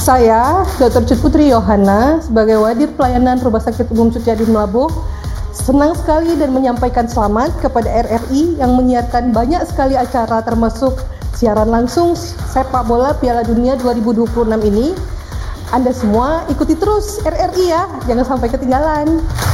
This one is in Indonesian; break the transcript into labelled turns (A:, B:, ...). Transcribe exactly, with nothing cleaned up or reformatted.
A: Saya, dokter Cut Putri Yohana, sebagai Wadir Pelayanan Rumah Sakit Umum Sutyadi Melabuh, senang sekali dan menyampaikan selamat kepada R R I yang menyiarkan banyak sekali acara termasuk siaran langsung sepak bola Piala Dunia dua ribu dua puluh enam ini. Anda semua ikuti terus R R I ya, jangan sampai ketinggalan.